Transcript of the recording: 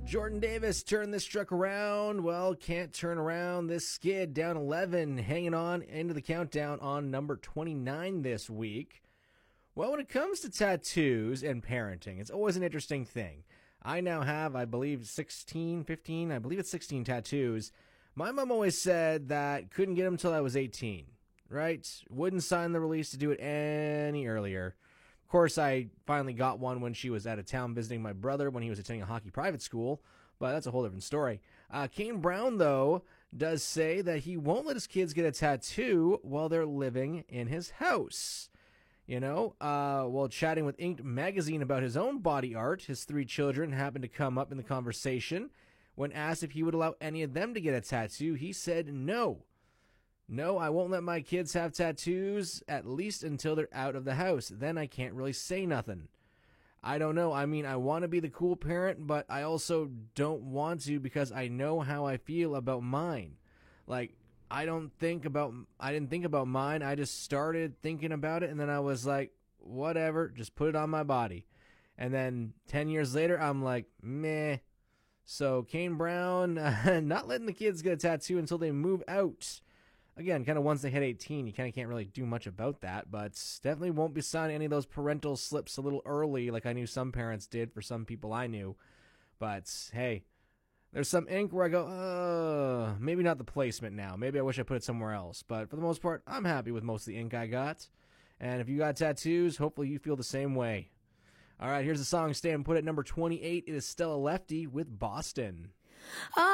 Jordan Davis turned this truck around. Well, can't turn around this skid. Down 11, hanging on into the countdown on number 29 this week. Well, when it comes to tattoos and parenting, it's always an interesting thing. I now have, I believe, 16 tattoos. My mom always said that couldn't get them until I was 18, right? Wouldn't sign the release to do it any earlier. Of course, I finally got one when she was out of town visiting my brother when he was attending a hockey private school, but that's a whole different story. Kane Brown, though, does say that he won't let his kids get a tattoo while they're living in his house. You know, while chatting with Inked magazine about his own body art, his 3 children happened to come up in the conversation. When asked if he would allow any of them to get a tattoo, he said no. No, I won't let my kids have tattoos, at least until they're out of the house. Then I can't really say nothing. I don't know. I mean, I want to be the cool parent, but I also don't want to because I know how I feel about mine. Like, I didn't think about mine. I just started thinking about it, and then I was like, whatever, just put it on my body. And then 10 years later, I'm like, meh. So Kane Brown, not letting the kids get a tattoo until they move out. Again, kind of once they hit 18, you kind of can't really do much about that, but definitely won't be signing any of those parental slips a little early like I knew some parents did for some people I knew. But, hey, there's some ink where I go, maybe not the placement now. Maybe I wish I put it somewhere else. But for the most part, I'm happy with most of the ink I got. And if you got tattoos, hopefully you feel the same way. All right, here's the song staying put at number 28. It is Stella Lefty with Boston.